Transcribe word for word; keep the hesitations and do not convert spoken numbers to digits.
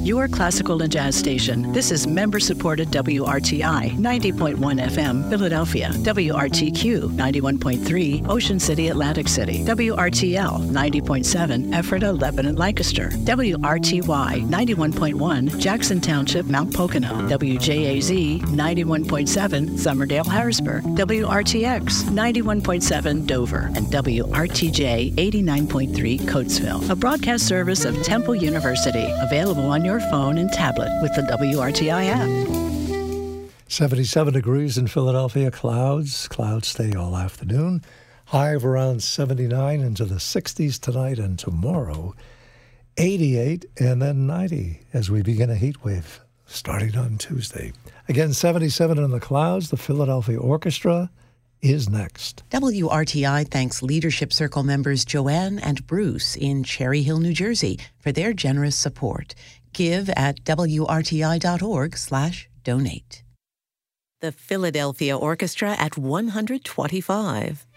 your classical and jazz station. This is member-supported W R T I, ninety point one F M, Philadelphia. W R T Q, ninety-one point three, Ocean City, Atlantic City. W R T L, ninety point seven, Ephrata, Lebanon, Lancaster. W R T Y, ninety-one point one, Jackson Township, Mount Pocono. W J A Z, ninety-one point seven, Summerdale, Harrisburg. W R T X, ninety-one point seven, Dover. And W R T J, eighty-nine point three, Coatesville. A broadcast service of Temple University. Available on your phone and tablet with the W R T I app. seventy-seven degrees in Philadelphia. Clouds. Clouds stay all afternoon. High of around seventy-nine, into the sixties tonight and tomorrow. eighty-eight and then ninety as we begin a heat wave starting on Tuesday. Again, seventy-seven in the clouds. The Philadelphia Orchestra is next. W R T I thanks Leadership Circle members Joanne and Bruce in Cherry Hill, New Jersey for their generous support. Give at W R T I dot org slash donate. The Philadelphia Orchestra at one hundred twenty-five.